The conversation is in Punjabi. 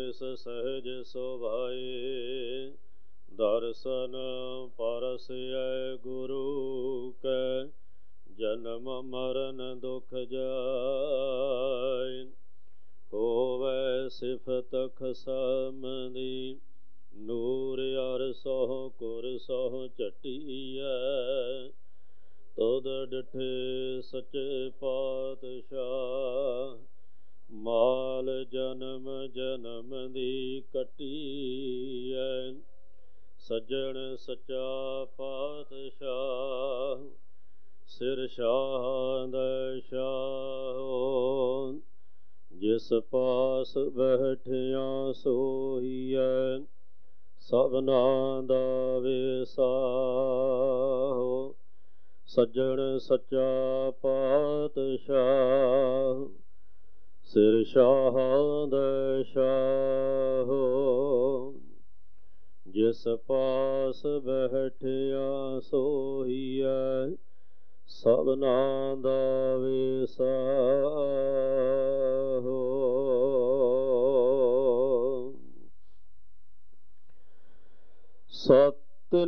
ਤਿਸ ਸਹਿਜ ਸੁਭਾਏ। ਦਰਸ਼ਨ ਪਰਸੈ ਗੁਰੂ ਕੈ ਜਨਮ ਮਰਨ ਦੁਖ ਜਾਇ। ਹੋਵੈ ਸਿਫਤ ਖਸਮਦੀ ਨੂਰ ਅਰਸਹੁ ਕੁਰਸਹੁ ਝਟੀਐ। ਤੁਧ ਡਿਠੇ ਸੱਚੇ ਪਾਤਸ਼ਾਹ ਮਾਲ ਜਨਮ ਜਨਮ ਦੀ ਕੱਟੀਐ। ਸੱਜਣ ਸੱਚਾ ਪਾਤਸ਼ਾਹ ਸਿਰ ਸ਼ਾਹ ਦੈ ਸ਼ਾਹ। ਜਿਸ ਪਾਸ ਬੈਠਿਆ ਸੋਈਐ ਸਭਨਾ ਦਾ ਵਿਸਾਹੁ। ਸੱਜਣ ਸੱਚਾ ਪਾਤਸ਼ਾਹ ਸਿਰ ਸ਼ਾਹ ਦੈ ਸ਼ਾਹ। ਜਿਸ ਪਾਸ ਬੈਠਿਆ ਸੋਈਐ ਸਭਨਾ ਦਾ ਵਿਸਾਹੁ। ਸਤਿ